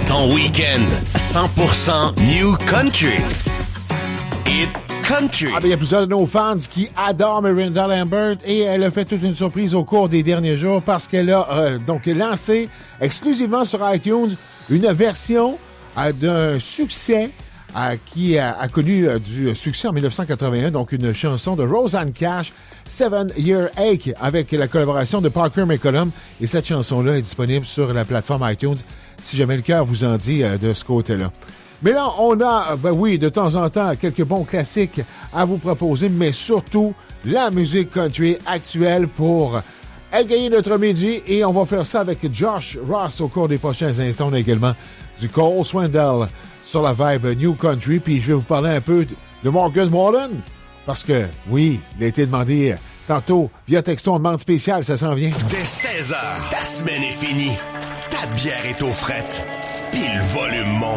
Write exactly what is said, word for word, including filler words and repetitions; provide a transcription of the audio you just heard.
Ton week-end, cent pour cent New Country. Hit Country. Ah, ben, il y a plusieurs de nos fans qui adorent Miranda Lambert et elle a fait toute une surprise au cours des derniers jours parce qu'elle a euh, donc lancé exclusivement sur iTunes une version euh, d'un succès euh, qui a, a connu euh, du succès en dix-neuf cent quatre-vingt-un, donc une chanson de Rosanne Cash, Seven Year Ache, avec la collaboration de Parker McCollum. Et cette chanson-là est disponible sur la plateforme iTunes, si jamais le cœur vous en dit euh, de ce côté-là. Mais là, on a, ben oui, de temps en temps, quelques bons classiques à vous proposer, mais surtout la musique country actuelle pour égayer notre midi. Et on va faire ça avec Josh Ross au cours des prochains instants. On a également du Cole Swindell sur la vibe New Country. Puis je vais vous parler un peu de Morgan Wallen, parce que, oui, il a été demandé tantôt via texto, on demande spéciale, ça s'en vient. Dès seize heures, ta semaine est finie. Ta bière est aux frettes. Puis le volume monte.